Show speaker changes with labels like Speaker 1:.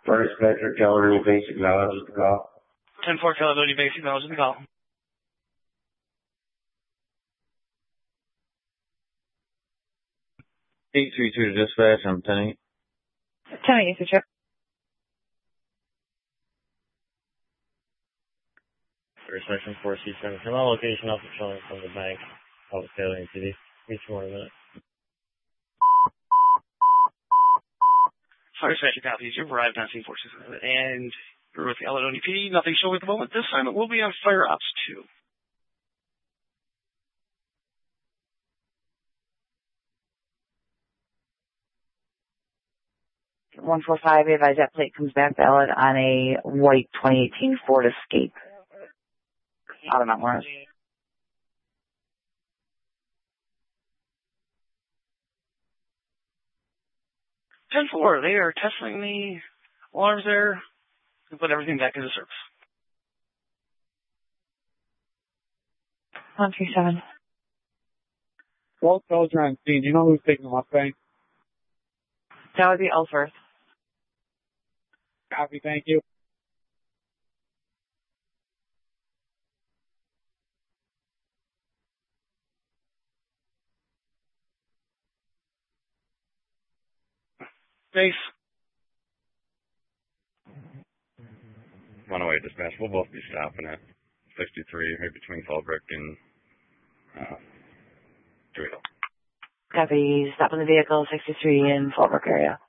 Speaker 1: First Patrick Caledonia Base acknowledges the call.
Speaker 2: 10-4 Caledonia Base acknowledges the call.
Speaker 3: Eight three two to dispatch. I'm 10-8.
Speaker 4: 10-8, the trip.
Speaker 5: First section 4C7. From all location off the showing from the bank. Public Caledonia PD. Meet you more in a minute.
Speaker 2: Fire Patrick copies. You've arrived on scene 467. And you're with Caledonia PD. Nothing showing at the moment. This time it will be on Fire Ops 2.
Speaker 4: 145, advise that plate comes back valid on a white 2018 Ford Escape. Out of Mount Morris.
Speaker 2: 10-4, they are testing the alarms there and put everything back into service.
Speaker 4: 137.
Speaker 6: Both calls are on scene. Do you know who's taking them up, Bank?
Speaker 4: That would be Ellsworth.
Speaker 6: Copy, thank you.
Speaker 2: Base.
Speaker 3: 108 dispatch. We'll both be stopping at 63, right between Fallbrook and Dewey.
Speaker 4: Copy. Stop in the vehicle, 63 in Fallbrook area.